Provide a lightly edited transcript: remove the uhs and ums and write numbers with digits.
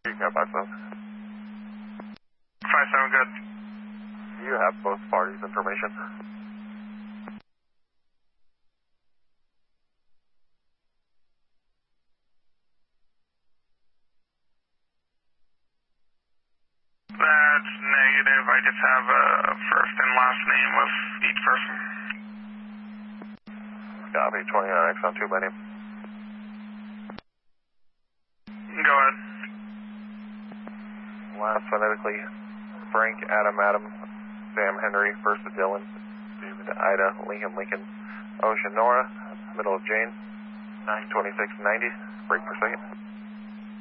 You got 5-7. 5-7, good. You have both parties' information. That's negative. I just have a first and last name of each person. Copy, 29X on 2 by name. Go ahead. Last phonetically, Frank, Adam, Sam, Henry, first of Dylan, David, Ida, Lincoln, Ocean, Nora, middle of Jane, 92690, break per second.